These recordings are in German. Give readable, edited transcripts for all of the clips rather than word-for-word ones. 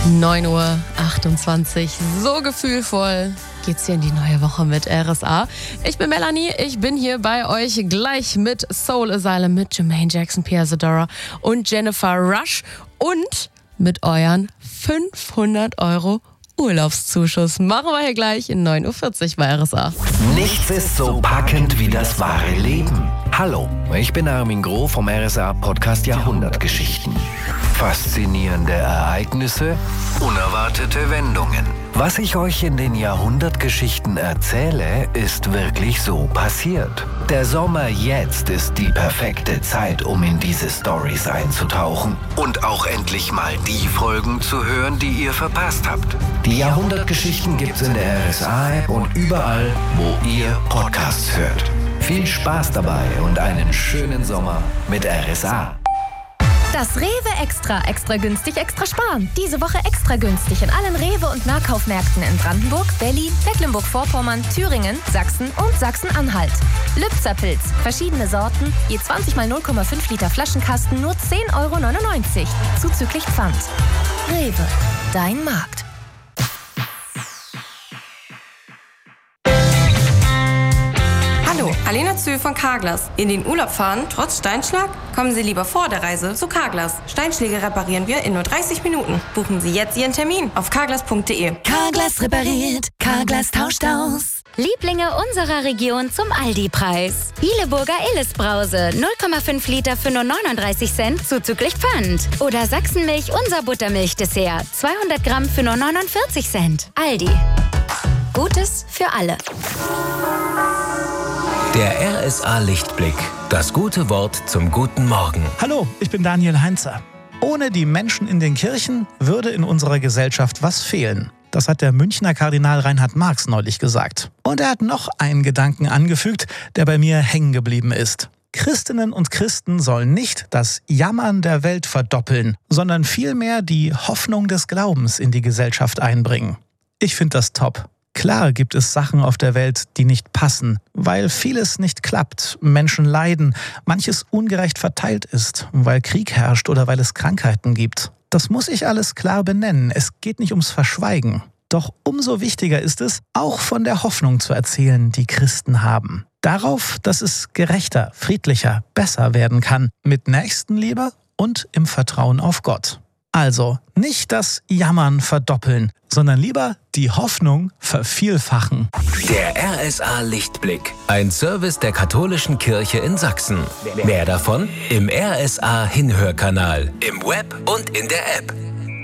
9:28 Uhr. So gefühlvoll geht's hier in die neue Woche mit RSA. Ich bin Melanie, ich bin hier bei euch gleich mit Soul Asylum, mit Jermaine Jackson, Pia Zadora und Jennifer Rush und mit euren 500 € Urlaubszuschuss. Machen wir hier gleich in 9:40 Uhr bei RSA. Nichts ist so packend wie das wahre Leben. Hallo, ich bin Armin Groh vom RSA-Podcast Jahrhundertgeschichten. Faszinierende Ereignisse, unerwartete Wendungen. Was ich euch in den Jahrhundertgeschichten erzähle, ist wirklich so passiert. Der Sommer jetzt ist die perfekte Zeit, um in diese Storys einzutauchen und auch endlich mal die Folgen zu hören, die ihr verpasst habt. Die Jahrhundertgeschichten gibt's in der RSA-App und überall, wo ihr Podcasts hört. Viel Spaß dabei und einen schönen Sommer mit RSA. Das Rewe Extra günstig, extra sparen. Diese Woche extra günstig in allen Rewe- und Nahkaufmärkten in Brandenburg, Berlin, Mecklenburg-Vorpommern, Thüringen, Sachsen und Sachsen-Anhalt. Lübzer-Pilz, verschiedene Sorten, je 20 mal 0,5 Liter Flaschenkasten, nur 10,99 €, zuzüglich Pfand. Rewe, dein Markt. Hallo, Alena Zühl von Carglass. In den Urlaub fahren, trotz Steinschlag? Kommen Sie lieber vor der Reise zu Carglass. Steinschläge reparieren wir in nur 30 Minuten. Buchen Sie jetzt Ihren Termin auf carglass.de. Carglass repariert, Carglass tauscht aus. Lieblinge unserer Region zum Aldi-Preis. Bieleburger Illes-Brause, 0,5 Liter für nur 39 Cent, zuzüglich Pfand. Oder Sachsenmilch, unser Buttermilch-Dessert, 200 Gramm für nur 49 Cent. Aldi. Gutes für alle. Der RSA-Lichtblick. Das gute Wort zum guten Morgen. Hallo, ich bin Daniel Heinzer. Ohne die Menschen in den Kirchen würde in unserer Gesellschaft was fehlen. Das hat der Münchner Kardinal Reinhard Marx neulich gesagt. Und er hat noch einen Gedanken angefügt, der bei mir hängen geblieben ist. Christinnen und Christen sollen nicht das Jammern der Welt verdoppeln, sondern vielmehr die Hoffnung des Glaubens in die Gesellschaft einbringen. Ich finde das top. Klar gibt es Sachen auf der Welt, die nicht passen, weil vieles nicht klappt, Menschen leiden, manches ungerecht verteilt ist, weil Krieg herrscht oder weil es Krankheiten gibt. Das muss ich alles klar benennen, es geht nicht ums Verschweigen. Doch umso wichtiger ist es, auch von der Hoffnung zu erzählen, die Christen haben. Darauf, dass es gerechter, friedlicher, besser werden kann, mit Nächstenliebe und im Vertrauen auf Gott. Also nicht das Jammern verdoppeln, sondern lieber die Hoffnung vervielfachen. Der RSA-Lichtblick. Ein Service der katholischen Kirche in Sachsen. Mehr davon im RSA-Hinhörkanal, im Web und in der App.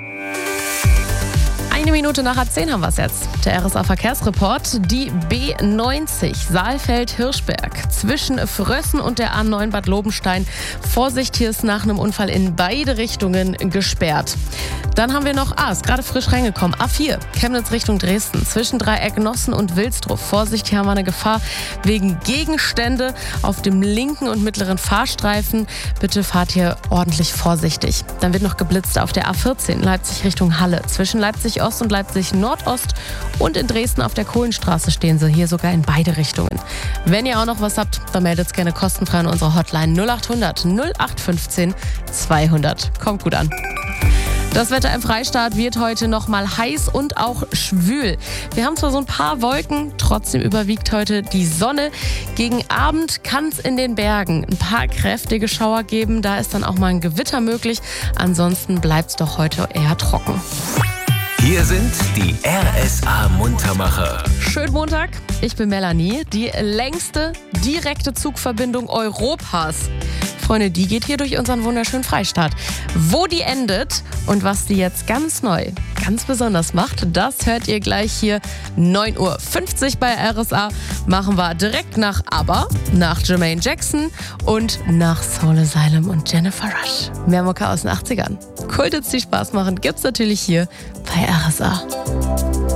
1 Minute nach 10 haben wir es jetzt. Der RSA-Verkehrsreport. Die B90 Saalfeld-Hirschberg zwischen Frössen und der A9 Bad Lobenstein. Vorsicht, hier ist nach einem Unfall in beide Richtungen gesperrt. Dann haben wir noch, ist gerade frisch reingekommen, A4 Chemnitz Richtung Dresden zwischen Dreieck Nossen und Wilsdruff. Vorsicht, hier haben wir eine Gefahr wegen Gegenstände auf dem linken und mittleren Fahrstreifen. Bitte fahrt hier ordentlich vorsichtig. Dann wird noch geblitzt auf der A14 Leipzig Richtung Halle zwischen Leipzig Ost und Leipzig Nordost und in Dresden auf der Kohlenstraße stehen sie, hier sogar in beide Richtungen. Wenn ihr auch noch was habt, dann meldet es gerne kostenfrei an unsere Hotline 0800 0815 200. Kommt gut an. Das Wetter im Freistaat wird heute noch mal heiß und auch schwül. Wir haben zwar so ein paar Wolken, trotzdem überwiegt heute die Sonne. Gegen Abend kann es in den Bergen ein paar kräftige Schauer geben. Da ist dann auch mal ein Gewitter möglich. Ansonsten bleibt es doch heute eher trocken. Hier sind die RSA-Muntermacher. Schönen Montag, ich bin Melanie. Die längste direkte Zugverbindung Europas. Freunde, die geht hier durch unseren wunderschönen Freistaat. Wo die endet und was die jetzt ganz neu, ganz besonders macht, das hört ihr gleich hier 9:50 Uhr bei RSA. Machen wir direkt nach ABBA, nach Jermaine Jackson und nach Soul Asylum und Jennifer Rush. Mehr Mucke aus den 80ern. Kulthits, die Spaß machen, gibt's natürlich hier bei RSA.